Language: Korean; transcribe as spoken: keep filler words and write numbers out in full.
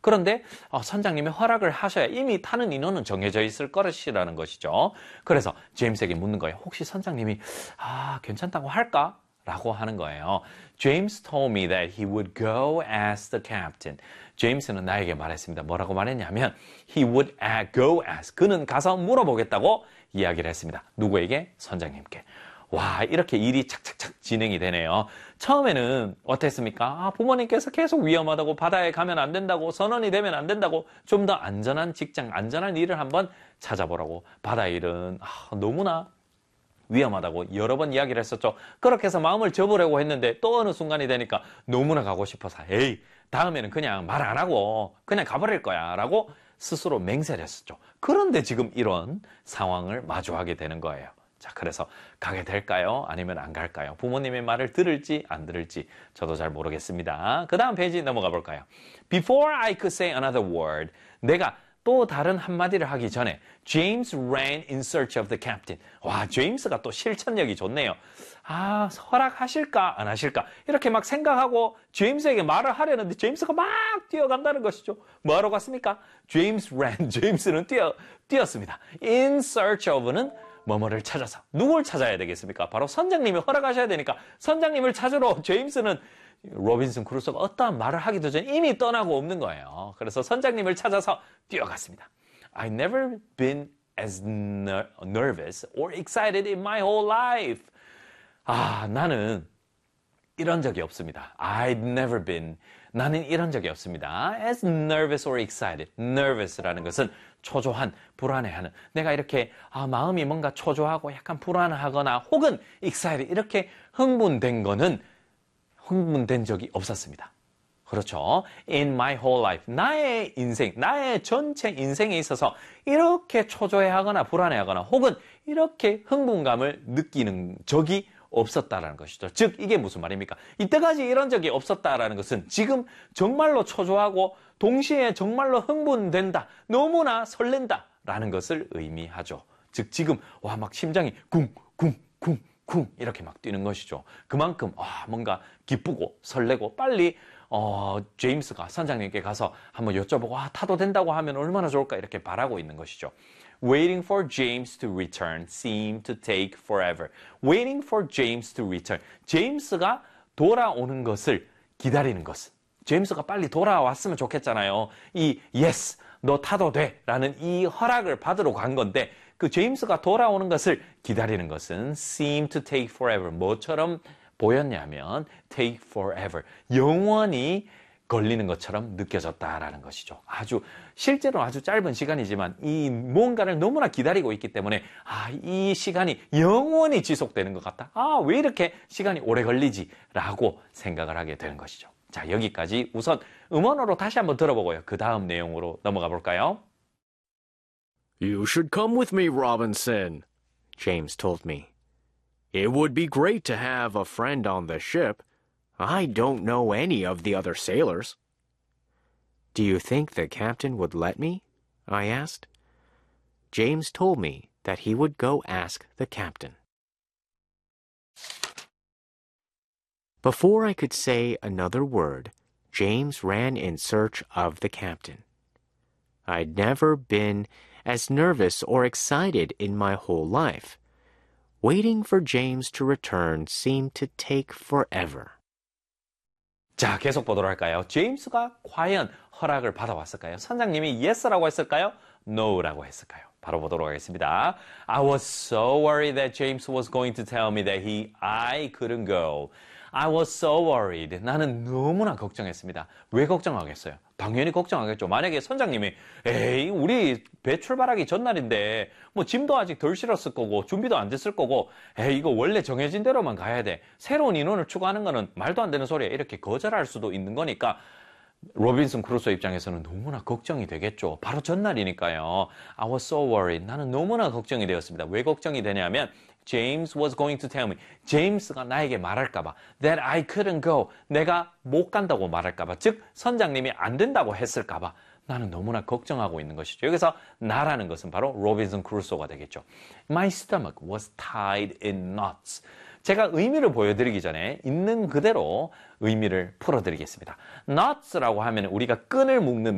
그런데 어, 선장님이 허락을 하셔야 이미 타는 인원은 정해져 있을 것이라는 것이죠. 그래서 제임스에게 묻는 거예요. 혹시 선장님이 아 괜찮다고 할까? 라고 하는 거예요. James told me that he would go ask the captain. 제임스는 나에게 말했습니다. 뭐라고 말했냐면 he would go ask. 그는 가서 물어보겠다고 이야기를 했습니다. 누구에게? 선장님께. 와, 이렇게 일이 착착착 진행이 되네요. 처음에는 어땠습니까? 아, 부모님께서 계속 위험하다고, 바다에 가면 안 된다고, 선원이 되면 안 된다고, 좀 더 안전한 직장, 안전한 일을 한번 찾아보라고. 바다 일은 아, 너무나 위험하다고 여러 번 이야기를 했었죠. 그렇게 해서 마음을 접으려고 했는데 또 어느 순간이 되니까 너무나 가고 싶어서 에이, 다음에는 그냥 말 안 하고 그냥 가버릴 거야 라고 스스로 맹세를 했었죠. 그런데 지금 이런 상황을 마주하게 되는 거예요. 자, 그래서 가게 될까요? 아니면 안 갈까요? 부모님의 말을 들을지 안 들을지 저도 잘 모르겠습니다. 그 다음 페이지 넘어가 볼까요? Before I could say another word, 내가 또 다른 한마디를 하기 전에 James ran in search of the captain. 와, 제임스가 또 실천력이 좋네요. 아, 허락하실까 안 하실까 이렇게 막 생각하고 제임스에게 말을 하려는데 제임스가 막 뛰어간다는 것이죠. 뭐하러 갔습니까? James ran. 제임스는 뛰어, 뛰었습니다. In search of는 뭐뭐를 찾아서. 누굴 찾아야 되겠습니까? 바로 선장님이 허락하셔야 되니까 선장님을 찾으러 제임스는 로빈슨 크루소가 어떠한 말을 하기도 전에 이미 떠나고 없는 거예요. 그래서 선장님을 찾아서 뛰어갔습니다. I've never been as nervous or excited in my whole life. 아, 나는 이런 적이 없습니다. I've never been. 나는 이런 적이 없습니다. As nervous or excited. nervous라는 것은 초조한, 불안해하는. 내가 이렇게 아, 마음이 뭔가 초조하고 약간 불안하거나 혹은 excited 이렇게 흥분된 거는 흥분된 적이 없었습니다. 그렇죠. In my whole life. 나의 인생, 나의 전체 인생에 있어서 이렇게 초조해하거나 불안해하거나 혹은 이렇게 흥분감을 느끼는 적이 없었다라는 것이죠. 즉, 이게 무슨 말입니까? 이때까지 이런 적이 없었다라는 것은 지금 정말로 초조하고 동시에 정말로 흥분된다. 너무나 설렌다라는 것을 의미하죠. 즉, 지금 와, 막 심장이 쿵, 쿵, 쿵, 쿵 이렇게 막 뛰는 것이죠. 그만큼 아, 뭔가 기쁘고 설레고 빨리 어, 제임스가 선장님께 가서 한번 여쭤보고 아, 타도 된다고 하면 얼마나 좋을까 이렇게 바라고 있는 것이죠. Waiting for James to return seemed to take forever. Waiting for James to return. 제임스가 돌아오는 것을 기다리는 것은 제임스가 빨리 돌아왔으면 좋겠잖아요. 이 yes, 너 타도 돼 라는 이 허락을 받으러 간 건데 그 제임스가 돌아오는 것을 기다리는 것은 seem to take forever. 뭐처럼 보였냐면 take forever. 영원히 걸리는 것처럼 느껴졌다라는 것이죠. 아주 실제로 아주 짧은 시간이지만 이 뭔가를 너무나 기다리고 있기 때문에 아, 이 시간이 영원히 지속되는 것 같다. 아, 왜 이렇게 시간이 오래 걸리지? 라고 생각을 하게 되는 것이죠. 자, 여기까지 우선 음원으로 다시 한번 들어보고요. 그 다음 내용으로 넘어가 볼까요? You should come with me, Robinson, James told me. It would be great to have a friend on the ship. I don't know any of the other sailors. Do you think the captain would let me? I asked. James told me that he would go ask the captain. Before I could say another word, James ran in search of the captain. I'd never been as nervous or excited in my whole life. Waiting for James to return seemed to take forever. 자, 계속 보도록 할까요? 제임스가 과연 허락을 받아왔을까요? 선장님이 yes라고 했을까요? no라고 했을까요? 바로 보도록 하겠습니다. I was so worried that James was going to tell me that he, I couldn't go. I was so worried. 나는 너무나 걱정했습니다. 왜 걱정하겠어요? 당연히 걱정하겠죠. 만약에 선장님이 에이, 우리 배 출발하기 전날인데 뭐 짐도 아직 덜 실었을 거고 준비도 안 됐을 거고 에이, 이거 원래 정해진 대로만 가야 돼. 새로운 인원을 추가하는 거는 말도 안 되는 소리야. 이렇게 거절할 수도 있는 거니까 로빈슨 크루소 입장에서는 너무나 걱정이 되겠죠. 바로 전날이니까요. I was so worried. 나는 너무나 걱정이 되었습니다. 왜 걱정이 되냐면 James was going to tell me. 제임스가 나에게 말할까 봐. That I couldn't go. 내가 못 간다고 말할까 봐. 즉 선장님이 안 된다고 했을까 봐. 나는 너무나 걱정하고 있는 것이죠. 여기서 나라는 것은 바로 로빈슨 크루소가 되겠죠. My stomach was tied in knots. 제가 의미를 보여드리기 전에 있는 그대로 의미를 풀어드리겠습니다. knots라고 하면 우리가 끈을 묶는